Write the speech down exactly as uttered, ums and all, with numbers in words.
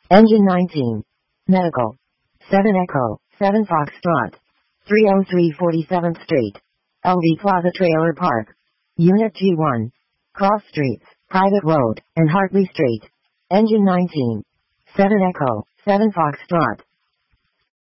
Engine nineteen. Medical. seven Echo, seven Foxtrot. three oh three forty-seventh Street. L V Plaza Trailer Park. Unit G one. Cross Streets, Private Road, and Hartley Street. Engine nineteen. seven Echo, seven Foxtrot.